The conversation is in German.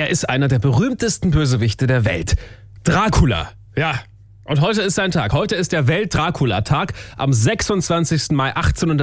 Er ist einer der berühmtesten Bösewichte der Welt. Dracula. Ja. Und heute ist sein Tag. Heute ist der Welt-Dracula-Tag am 26. Mai 1800.